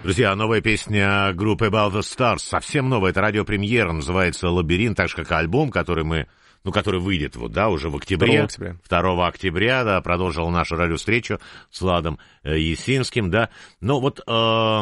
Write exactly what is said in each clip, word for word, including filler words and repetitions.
Друзья, новая песня группы About the Stars, совсем новая, это радиопремьера, называется «Лабиринт», так же, как и альбом, который мы, ну, который выйдет вот, да, уже в октябре. второго октября, да, продолжил нашу радиовстречу с Владом э, Ясинским, да. Но вот э,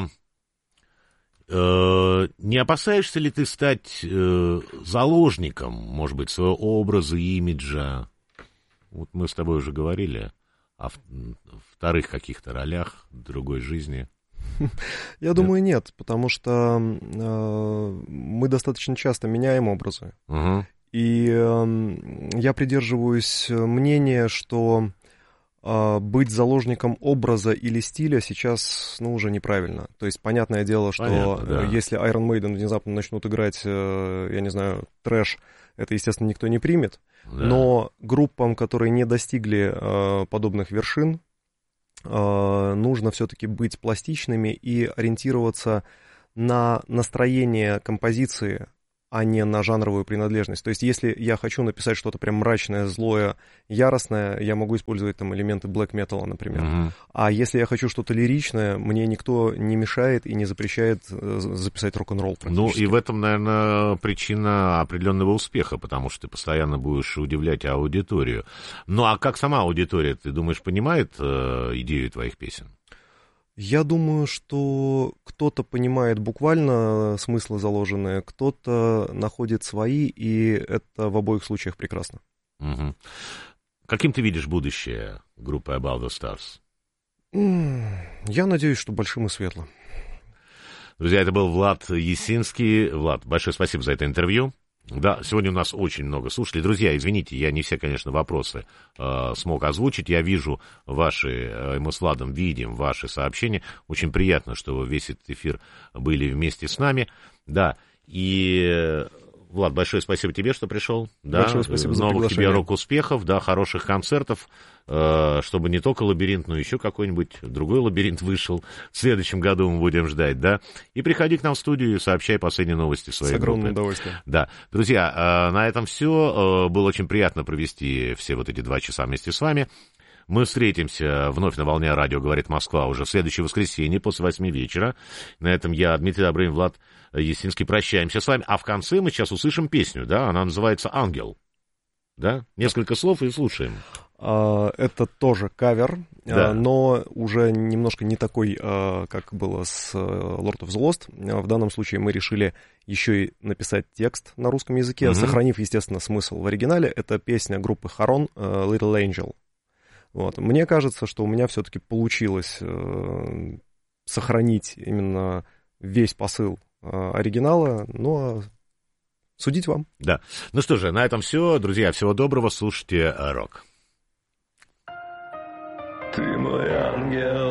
э, не опасаешься ли ты стать э, заложником, может быть, своего образа, имиджа? Вот мы с тобой уже говорили о вторых каких-то ролях другой жизни. Я нет? думаю, нет, потому что э, мы достаточно часто меняем образы. Угу. И э, я придерживаюсь мнения, что э, быть заложником образа или стиля сейчас, ну, уже неправильно. То есть, понятное дело, что Понятно, да. если Iron Maiden внезапно начнут играть, э, я не знаю, трэш, это, естественно, никто не примет. Да. Но группам, которые не достигли э, подобных вершин, нужно все-таки быть пластичными и ориентироваться на настроение композиции, а не на жанровую принадлежность. То есть, если я хочу написать что-то прям мрачное, злое, яростное, я могу использовать там элементы black metal, например. Uh-huh. А если я хочу что-то лиричное, мне никто не мешает и не запрещает записать рок-н-ролл. Ну, и в этом, наверное, причина определенного успеха, потому что ты постоянно будешь удивлять аудиторию. Ну, а как сама аудитория, ты думаешь, понимает э, идею твоих песен? Я думаю, что кто-то понимает буквально смыслы заложенные, кто-то находит свои, и это в обоих случаях прекрасно. Угу. Каким ты видишь будущее группы About the Stars? Я надеюсь, что большим и светлым. Друзья, это был Влад Ясинский. Влад, большое спасибо за это интервью. Да, сегодня у нас очень много слушателей. Друзья, извините, я не все, конечно, вопросы э, смог озвучить. Я вижу ваши, э, мы с Владом видим ваши сообщения. Очень приятно, что весь этот эфир были вместе с нами. Да, и, Влад, большое спасибо тебе, что пришел. Да, большое спасибо за новых приглашение. тебе рок-успехов, да, хороших концертов, э, чтобы не только «Лабиринт», но еще какой-нибудь другой «Лабиринт» вышел. В следующем году мы будем ждать, да. И приходи к нам в студию и сообщай последние новости своей группы. С огромным группы. удовольствием. Да. Друзья, э, на этом все. Э, было очень приятно провести все вот эти два часа вместе с вами. Мы встретимся вновь на волне радио «Говорит Москва» уже в следующее воскресенье после восьми вечера. На этом я, Дмитрий Добрынин, Влад Ясинский, прощаемся с вами. А в конце мы сейчас услышим песню, да, она называется «Ангел». Да? Несколько слов и слушаем. Это тоже кавер, да. но уже немножко не такой, как было с Lord of the Lost. В данном случае мы решили еще и написать текст на русском языке, mm-hmm. сохранив, естественно, смысл в оригинале. Это песня группы Харон «Little Angel». Вот. Мне кажется, что у меня все-таки получилось э, сохранить именно весь посыл э, оригинала, но судить вам. Да. Ну что же, на этом все. Друзья, всего доброго. Слушайте рок. Ты мой ангел.